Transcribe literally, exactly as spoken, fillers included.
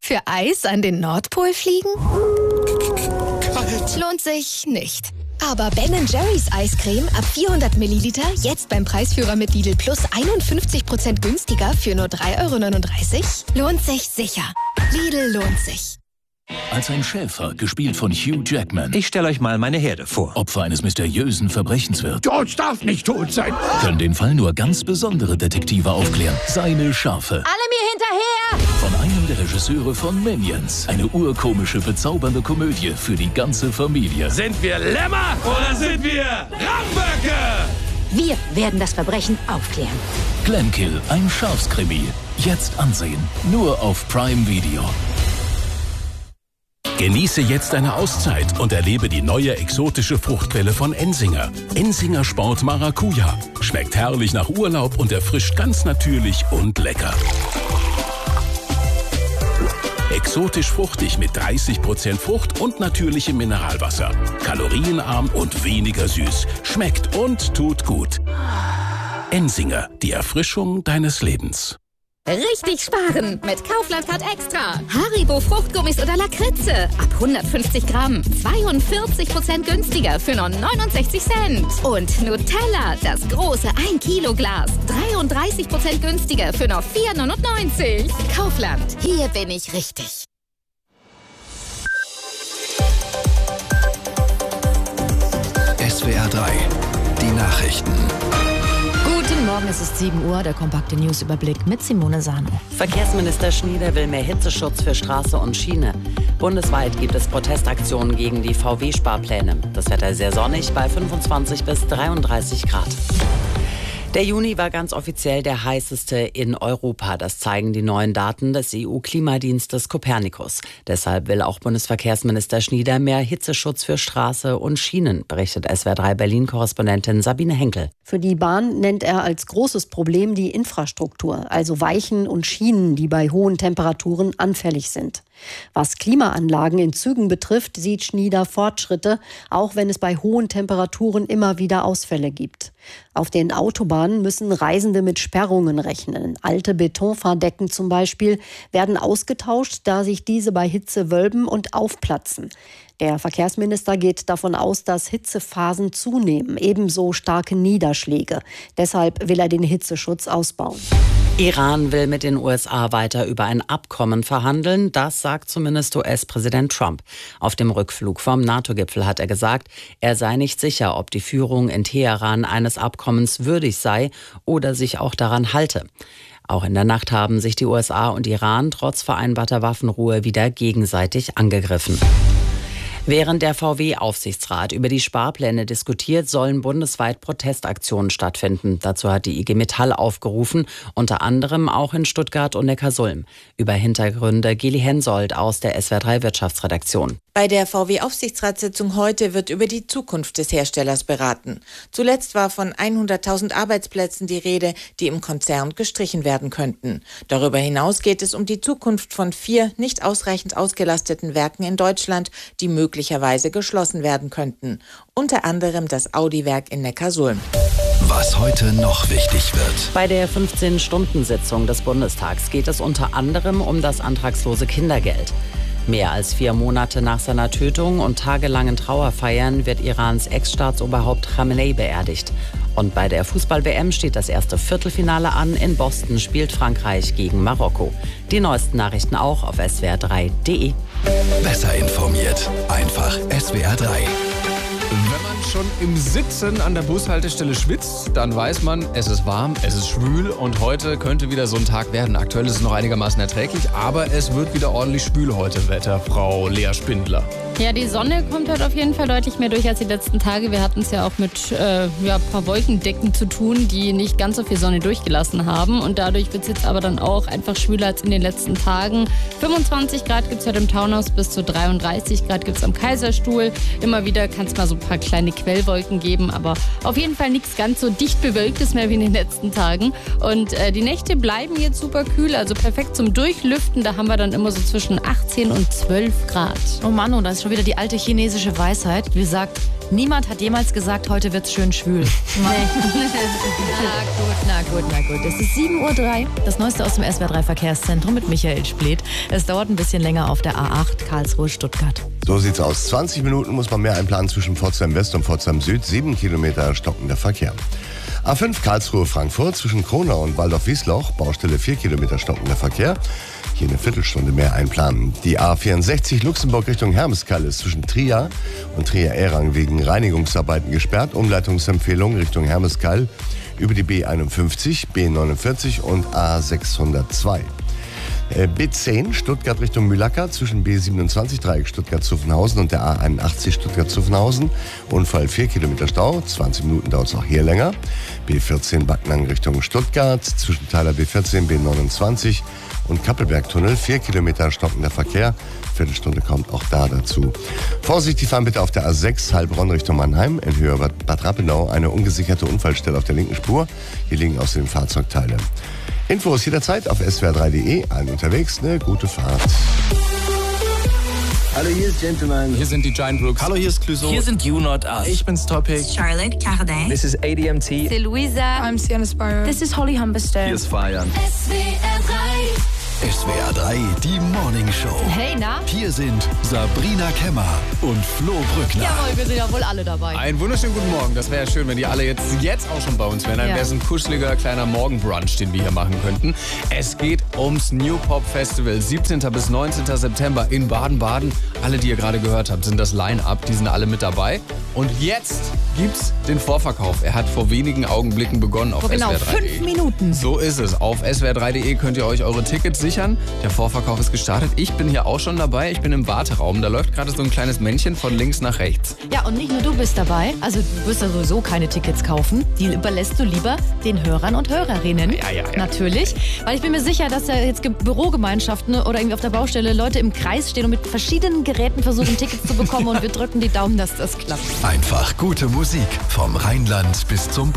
Für Eis an den Nordpol fliegen? Kalt. Lohnt sich nicht. Aber Ben Jerry's Eiscreme ab vierhundert Milliliter jetzt beim Preisführer mit Lidl Plus einundfünfzig Prozent günstiger für nur drei Euro neununddreißig? Lohnt sich sicher. Lidl lohnt sich. Als ein Schäfer, gespielt von Hugh Jackman. Ich stelle euch mal meine Herde vor. Opfer eines mysteriösen Verbrechens wird. George darf nicht tot sein. Können den Fall nur ganz besondere Detektive aufklären. Seine Schafe. Alle mir hinterher! Von einem der Regisseure von Minions. Eine urkomische, bezaubernde Komödie für die ganze Familie. Sind wir Lämmer oder sind wir Ramböcke? Wir werden das Verbrechen aufklären. Glenkill, ein Schafskrimi. Jetzt ansehen. Nur auf Prime Video. Genieße jetzt eine Auszeit und erlebe die neue exotische Fruchtquelle von Ensinger. Ensinger Sport Maracuja. Schmeckt herrlich nach Urlaub und erfrischt ganz natürlich und lecker. Exotisch fruchtig mit dreißig Prozent Frucht und natürlichem Mineralwasser. Kalorienarm und weniger süß. Schmeckt und tut gut. Ensinger, die Erfrischung deines Lebens. Richtig sparen mit Kaufland Card Extra. Haribo Fruchtgummis oder Lakritze. Ab hundertfünfzig Gramm. zweiundvierzig Prozent günstiger für nur neunundsechzig Cent. Und Nutella, das große ein Kilo Glas. dreiunddreißig Prozent günstiger für nur vier neunundneunzig. Kaufland, hier bin ich richtig. S W R drei, die Nachrichten. Guten Morgen, es ist sieben Uhr, der kompakte Newsüberblick mit Simone Sano. Verkehrsminister Schnieder will mehr Hitzeschutz für Straße und Schiene. Bundesweit gibt es Protestaktionen gegen die V W-Sparpläne. Das Wetter sehr sonnig bei fünfundzwanzig bis dreiunddreißig Grad. Der Juni war ganz offiziell der heißeste in Europa. Das zeigen die neuen Daten des E U-Klimadienstes Copernicus. Deshalb will auch Bundesverkehrsminister Schnieder mehr Hitzeschutz für Straße und Schienen, berichtet S W R drei Berlin-Korrespondentin Sabine Henkel. Für die Bahn nennt er als großes Problem die Infrastruktur, also Weichen und Schienen, die bei hohen Temperaturen anfällig sind. Was Klimaanlagen in Zügen betrifft, sieht Schnieder Fortschritte, auch wenn es bei hohen Temperaturen immer wieder Ausfälle gibt. Auf den Autobahnen müssen Reisende mit Sperrungen rechnen. Alte Betonfahrdecken zum Beispiel werden ausgetauscht, da sich diese bei Hitze wölben und aufplatzen. Der Verkehrsminister geht davon aus, dass Hitzephasen zunehmen, ebenso starke Niederschläge. Deshalb will er den Hitzeschutz ausbauen. Iran will mit den U S A weiter über ein Abkommen verhandeln. Das sagt zumindest U S-Präsident Trump. Auf dem Rückflug vom NATO-Gipfel hat er gesagt, er sei nicht sicher, ob die Führung in Teheran eines Abkommens würdig sei oder sich auch daran halte. Auch in der Nacht haben sich die U S A und Iran trotz vereinbarter Waffenruhe wieder gegenseitig angegriffen. Während der V W-Aufsichtsrat über die Sparpläne diskutiert, sollen bundesweit Protestaktionen stattfinden. Dazu hat die I G Metall aufgerufen, unter anderem auch in Stuttgart und Neckarsulm. Über Hintergründe Geli Hensoldt aus der S W R drei Wirtschaftsredaktion. Bei der V W-Aufsichtsratssitzung heute wird über die Zukunft des Herstellers beraten. Zuletzt war von hunderttausend Arbeitsplätzen die Rede, die im Konzern gestrichen werden könnten. Darüber hinaus geht es um die Zukunft von vier nicht ausreichend ausgelasteten Werken in Deutschland, die möglicherweise geschlossen werden könnten. Unter anderem das Audi-Werk in Neckarsulm. Was heute noch wichtig wird. Bei der fünfzehn-Stunden-Sitzung des Bundestags geht es unter anderem um das antragslose Kindergeld. Mehr als vier Monate nach seiner Tötung und tagelangen Trauerfeiern wird Irans Ex-Staatsoberhaupt Khamenei beerdigt. Und bei der Fußball-W M steht das erste Viertelfinale an. In Boston spielt Frankreich gegen Marokko. Die neuesten Nachrichten auch auf S W R drei punkt de. Besser informiert. Einfach S W R drei. Wenn man schon im Sitzen an der Bushaltestelle schwitzt, dann weiß man, es ist warm, es ist schwül und heute könnte wieder so ein Tag werden. Aktuell ist es noch einigermaßen erträglich, aber es wird wieder ordentlich schwül heute, Wetterfrau Lea Spindler. Ja, die Sonne kommt heute auf jeden Fall deutlich mehr durch als die letzten Tage. Wir hatten es ja auch mit äh, ja, ein paar Wolkendecken zu tun, die nicht ganz so viel Sonne durchgelassen haben. Und dadurch wird es jetzt aber dann auch einfach schwüler als in den letzten Tagen. fünfundzwanzig Grad gibt es heute im Taunus, bis zu dreiunddreißig Grad gibt es am Kaiserstuhl. Immer wieder kann es mal so ein paar kleine Quellwolken geben, aber auf jeden Fall nichts ganz so dicht Bewölktes mehr wie in den letzten Tagen. Und äh, die Nächte bleiben jetzt super kühl, also perfekt zum Durchlüften. Da haben wir dann immer so zwischen achtzehn und zwölf Grad. Oh Mann, oh, das ist schon wieder die alte chinesische Weisheit, die sagt, Niemand hat jemals gesagt, heute wird's schön schwül. Na gut, na gut, na gut. Es ist sieben Uhr drei, das Neueste aus dem S W R drei Verkehrszentrum mit Michael Spleth. Es dauert ein bisschen länger auf der A acht Karlsruhe-Stuttgart. So sieht's aus. zwanzig Minuten muss man mehr einplanen zwischen Pforzheim West und Pforzheim Süd. Sieben Kilometer stockender Verkehr. A fünf Karlsruhe-Frankfurt zwischen Kronau und Waldorf-Wiesloch. Baustelle vier Kilometer stockender Verkehr. Hier eine Viertelstunde mehr einplanen. Die A vierundsechzig Luxemburg Richtung Hermeskeil ist zwischen Trier und Trier-Erang wegen Reinigungsarbeiten gesperrt. Umleitungsempfehlung Richtung Hermeskeil über die B einundfünfzig, B neunundvierzig und A sechshundertzwei. B zehn Stuttgart Richtung Mühlacker zwischen B siebenundzwanzig Dreieck Stuttgart-Zuffenhausen und der A einundachtzig Stuttgart-Zuffenhausen. Unfall vier Kilometer Stau, zwanzig Minuten dauert es auch hier länger. B vierzehn Backnang Richtung Stuttgart zwischen Teiler B vierzehn, B neunundzwanzig und Kappelbergtunnel. vier Kilometer stockender Verkehr. Viertelstunde kommt auch da dazu. Vorsichtig fahren bitte auf der A sechs Heilbronn Richtung Mannheim. In Höhe Bad Rappenau eine ungesicherte Unfallstelle auf der linken Spur. Hier liegen außerdem Fahrzeugteile. Infos jederzeit auf S W R drei Punkt de. Allen unterwegs eine gute Fahrt. Hallo, hier ist Gentleman. Hier sind die Giant Brooks. Hallo, hier ist Clouseau. Hier sind You Not Us. Ich bin's Topic. Charlotte Cardin. This is A D M T. C'est Louisa. I'm Sienna Spiro. This is Holly Humberstone. Hier ist Feiern. S W R drei. S W R drei, die Morning Show. Hey, na? Hier sind Sabrina Kemmer und Flo Brückner. Jawohl, wir sind ja wohl alle dabei. Einen wunderschönen guten Morgen. Das wäre ja schön, wenn die alle jetzt, jetzt auch schon bei uns wären. Dann Ja. wäre es ein kuscheliger kleiner Morgenbrunch, den wir hier machen könnten. Es geht ums New Pop Festival. siebzehnten bis neunzehnten September in Baden-Baden. Alle, die ihr gerade gehört habt, sind das Line-Up. Die sind alle mit dabei. Und jetzt gibt's den Vorverkauf. Er hat vor wenigen Augenblicken begonnen auf Vor genau S W R drei Punkt de. fünf Minuten. So ist es. Auf S W R drei Punkt de könnt ihr euch eure Tickets sichern. Der Vorverkauf ist gestartet. Ich bin hier auch schon dabei. Ich bin im Warteraum. Da läuft gerade so ein kleines Männchen von links nach rechts. Ja, und nicht nur du bist dabei. Also du wirst ja sowieso keine Tickets kaufen. Die überlässt du lieber den Hörern und Hörerinnen. Ja, ja, ja. Natürlich. Weil ich bin mir sicher, dass da jetzt Ge- Bürogemeinschaften oder irgendwie auf der Baustelle Leute im Kreis stehen und mit verschiedenen Geräten versuchen, Tickets zu bekommen. Und wir drücken die Daumen, dass das klappt. Einfach gute Musik vom Rheinland bis zum